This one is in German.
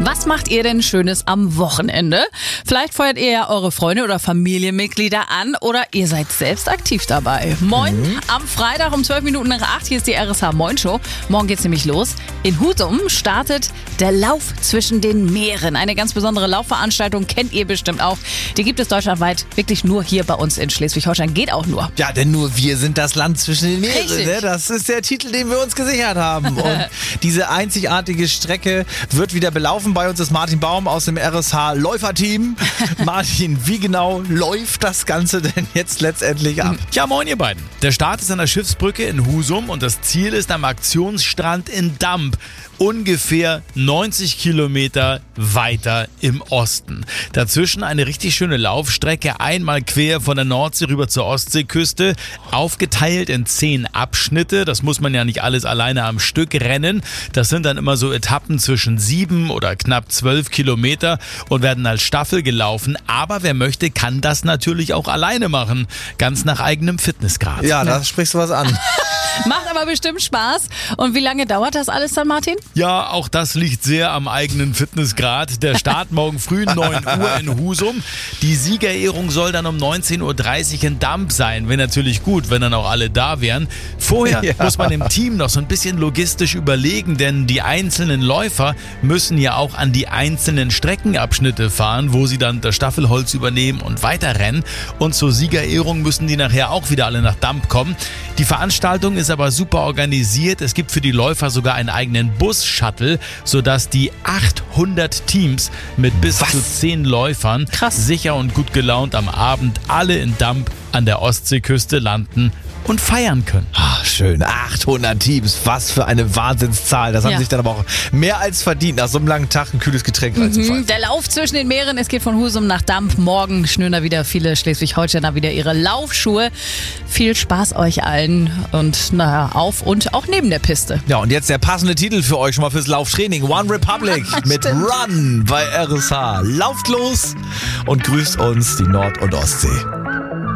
Was macht ihr denn Schönes am Wochenende? Vielleicht feuert ihr ja eure Freunde oder Familienmitglieder an oder ihr seid selbst aktiv dabei. Moin, am Freitag um 12 Minuten nach 8, hier ist die RSH Moin Show. Morgen geht's nämlich los. In Husum startet der Lauf zwischen den Meeren. Eine ganz besondere Laufveranstaltung, kennt ihr bestimmt auch. Die gibt es deutschlandweit wirklich nur hier bei uns in Schleswig-Holstein. Geht auch nur. Ja, denn nur wir sind das Land zwischen den Meeren. Richtig. Ne? Das ist der Titel, den wir uns gesichert haben. Und diese einzigartige Strecke wird wieder belaufen. Bei uns ist Martin Baum aus dem RSH Läuferteam. Martin, wie genau läuft das Ganze denn jetzt letztendlich ab? Ja, moin ihr beiden. Der Start ist an der Schiffsbrücke in Husum und das Ziel ist am Aktionsstrand in Damp. Ungefähr 90 Kilometer weiter im Osten. Dazwischen eine richtig schöne Laufstrecke, einmal quer von der Nordsee rüber zur Ostseeküste, aufgeteilt in 10 Abschnitte. Das muss man ja nicht alles alleine am Stück rennen. Das sind dann immer so Etappen zwischen 7 oder knapp 12 Kilometer und werden als Staffel gelaufen. Aber wer möchte, kann das natürlich auch alleine machen. Ganz nach eigenem Fitnessgrad. Ja, da sprichst du was an. Macht aber bestimmt Spaß. Und wie lange dauert das alles dann, Martin? Ja, auch das liegt sehr am eigenen Fitnessgrad. Der Start morgen früh 9 Uhr in Husum. Die Siegerehrung soll dann um 19.30 Uhr in Damp sein. Wäre natürlich gut, wenn dann auch alle da wären. Vorher muss man im Team noch so ein bisschen logistisch überlegen, denn die einzelnen Läufer müssen ja auch an die einzelnen Streckenabschnitte fahren, wo sie dann das Staffelholz übernehmen und weiterrennen. Und zur Siegerehrung müssen die nachher auch wieder alle nach Damp kommen. Die Veranstaltung ist aber super organisiert. Es gibt für die Läufer sogar einen eigenen Bus-Shuttle, sodass die 800 Teams mit bis zu 10 Läufern sicher und gut gelaunt am Abend alle in Damp an der Ostseeküste landen und feiern können. Ah, schön. 800 Teams. Was für eine Wahnsinnszahl. Das haben sich dann aber auch mehr als verdient, nach so einem langen Tag ein kühles Getränk reinzufallen. Der Lauf zwischen den Meeren, es geht von Husum nach Damp. Morgen schnüren da wieder viele Schleswig-Holsteiner wieder ihre Laufschuhe. Viel Spaß euch allen und auf und auch neben der Piste. Ja, und jetzt der passende Titel für euch schon mal fürs Lauftraining. One Republic mit Run bei RSH. Lauft los und grüßt uns die Nord- und Ostsee.